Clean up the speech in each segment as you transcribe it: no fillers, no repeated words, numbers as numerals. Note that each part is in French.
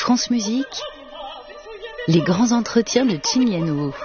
France Musique, les grands entretiens de Qin Yanwu.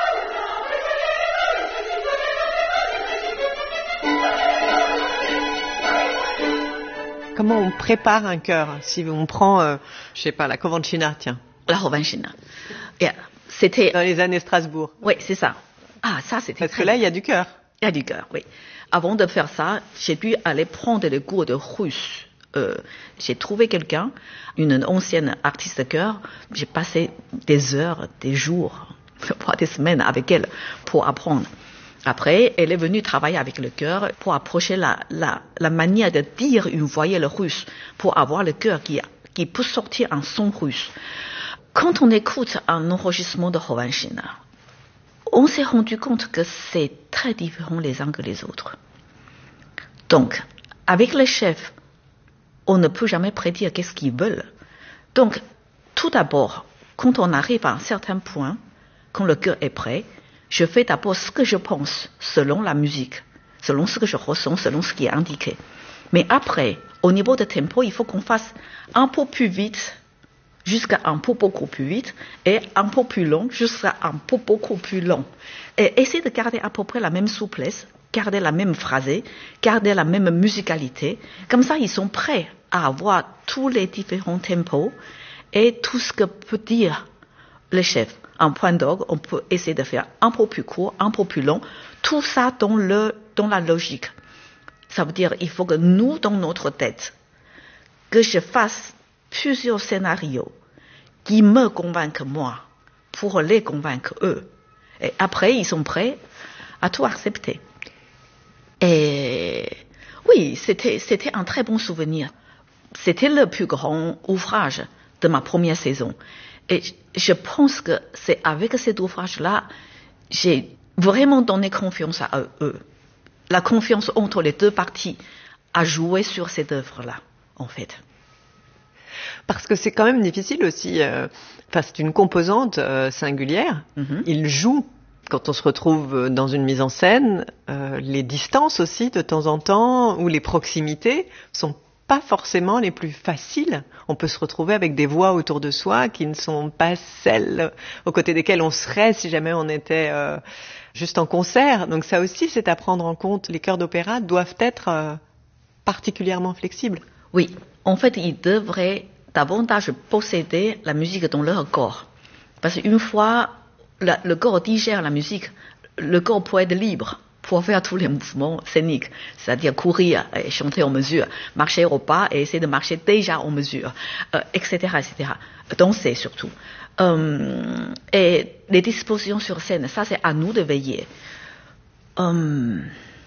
Comment on prépare un chœur? Si on prend, je sais pas, la Covancina, tiens. La Covancina. C'était dans les années Strasbourg. Oui, c'est ça. Ah, ça c'était. Parce que là, il y a du chœur. Il y a du chœur, oui. Avant de faire ça, j'ai dû aller prendre des cours de russe. J'ai trouvé quelqu'un, une ancienne artiste de chœur. J'ai passé des heures, des jours, voire des semaines avec elle pour apprendre. Après, elle est venue travailler avec le chœur pour approcher la manière de dire une voyelle russe, pour avoir le chœur qui peut sortir un son russe. Quand on écoute un enregistrement de Covancina, on s'est rendu compte que c'est très différent les uns que les autres. Donc, avec les chefs, on ne peut jamais prédire qu'est-ce qu'ils veulent. Donc, tout d'abord, quand on arrive à un certain point, quand le chœur est prêt, je fais d'abord ce que je pense, selon la musique, selon ce que je ressens, selon ce qui est indiqué. Mais après, au niveau de tempo, il faut qu'on fasse un peu plus vite, jusqu'à un peu beaucoup plus vite, et un peu plus long, jusqu'à un peu beaucoup plus long. Et essayer de garder à peu près la même souplesse, garder la même phrasé, garder la même musicalité. Comme ça, ils sont prêts à avoir tous les différents tempos et tout ce que peut dire le chef. Un point d'orgue, on peut essayer de faire un peu plus court, un peu plus long. Tout ça dans la logique. Ça veut dire il faut que nous, dans notre tête, que je fasse plusieurs scénarios qui me convainquent moi pour les convaincre eux. Et après, ils sont prêts à tout accepter. Et oui, c'était un très bon souvenir. C'était le plus grand ouvrage de ma première saison. Et je pense que c'est avec cet ouvrage-là, j'ai vraiment donné confiance à eux. La confiance entre les deux parties a joué sur cette œuvre-là, en fait. Parce que c'est quand même difficile aussi, c'est une composante singulière. Mm-hmm. Il joue, quand on se retrouve dans une mise en scène, les distances aussi de temps en temps, ou les proximités sont pas forcément les plus faciles. On peut se retrouver avec des voix autour de soi qui ne sont pas celles aux côtés desquelles on serait si jamais on était juste en concert. Donc ça aussi, c'est à prendre en compte. Les chœurs d'opéra doivent être particulièrement flexibles. Oui, en fait, ils devraient davantage posséder la musique dans leur corps. Parce qu'une fois le corps digère la musique, le corps peut être libre pour faire tous les mouvements scéniques, c'est-à-dire courir et chanter en mesure, marcher au pas et essayer de marcher déjà en mesure, etc., etc. Danser surtout. Et les dispositions sur scène, ça c'est à nous de veiller. De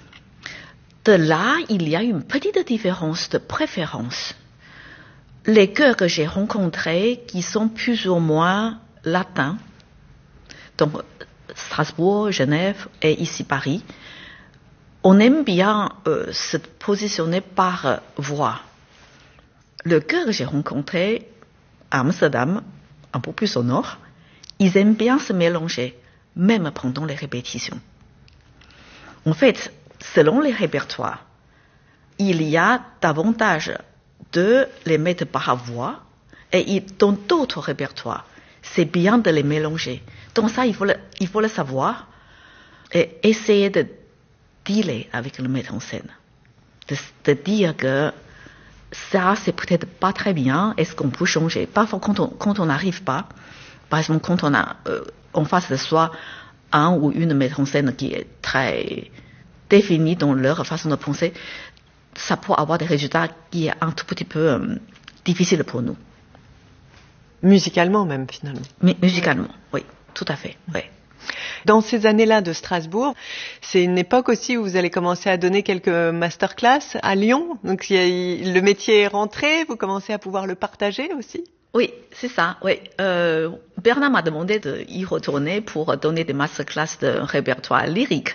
là, il y a une petite différence de préférence. Les chœurs que j'ai rencontrés, qui sont plus ou moins latins, donc Strasbourg, Genève et ici Paris, on aime bien se positionner par voix. Le chœur que j'ai rencontré à Amsterdam, un peu plus au nord, ils aiment bien se mélanger, même pendant les répétitions. En fait, selon les répertoires, il y a davantage de les mettre par voix, et dans d'autres répertoires, c'est bien de les mélanger. Donc ça, il faut le savoir et essayer de dealer avec le metteur en scène. De dire que ça, c'est peut-être pas très bien, est-ce qu'on peut changer? Parfois, quand on n'arrive pas, par exemple, quand on a en face de soi un ou une metteur en scène qui est très définie dans leur façon de penser, ça peut avoir des résultats qui sont un tout petit peu difficiles pour nous. Musicalement même, finalement. Mais musicalement, oui, tout à fait, oui. Dans ces années-là de Strasbourg, c'est une époque aussi où vous allez commencer à donner quelques masterclass à Lyon. Donc le métier est rentré, vous commencez à pouvoir le partager aussi. Oui, c'est ça, oui. Bernard m'a demandé d'y retourner pour donner des masterclass de répertoire lyrique.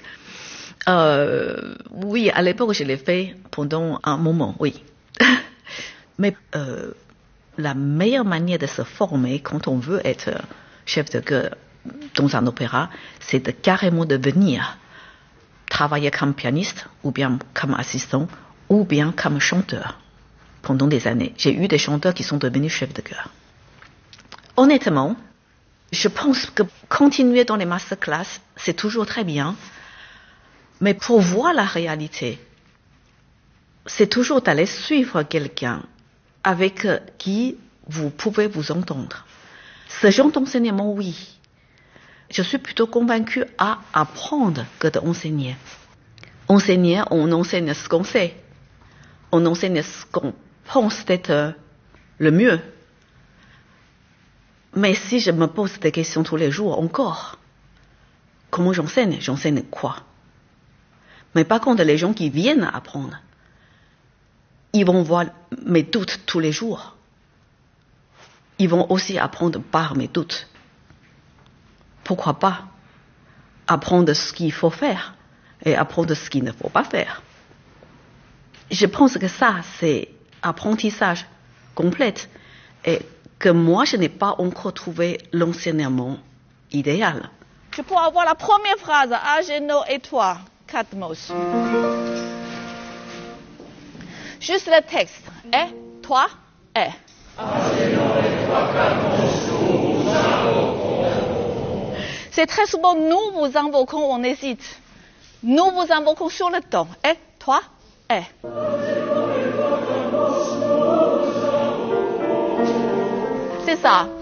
Oui, à l'époque, je l'ai fait pendant un moment, oui. Mais la meilleure manière de se former quand on veut être chef de chœur dans un opéra, c'est de carrément devenir travailler comme pianiste, ou bien comme assistant, ou bien comme chanteur pendant des années. J'ai eu des chanteurs qui sont devenus chefs de chœur. Honnêtement, je pense que continuer dans les masterclass, c'est toujours très bien. Mais pour voir la réalité, c'est toujours d'aller suivre quelqu'un avec qui vous pouvez vous entendre. Ce genre d'enseignement, oui. Je suis plutôt convaincue à apprendre que d'enseigner. Enseigner, on enseigne ce qu'on sait. On enseigne ce qu'on pense être le mieux. Mais si je me pose des questions tous les jours encore, comment j'enseigne? J'enseigne quoi? Mais par contre, les gens qui viennent apprendre, ils vont voir mes doutes tous les jours. Ils vont aussi apprendre par mes doutes. Pourquoi pas apprendre ce qu'il faut faire et apprendre ce qu'il ne faut pas faire? Je pense que ça, c'est apprentissage complet et que moi, je n'ai pas encore trouvé l'enseignement idéal. Je peux avoir la première phrase, Ageno et toi, 4 mots. Juste le texte. Et, toi, et. C'est très souvent nous vous invoquons, on hésite. Nous vous invoquons sur le ton. Et, toi, et. C'est ça.